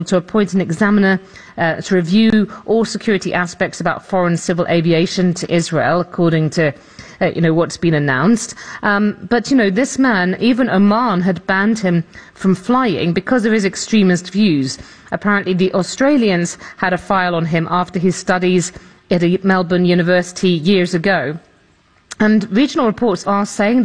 to appoint an examiner to review all security aspects about foreign civil aviation to Israel, according to what's been announced. But this man, even Oman had banned him from flying because of his extremist views. Apparently the Australians had a file on him after his studies at a Melbourne university years ago. And regional reports are saying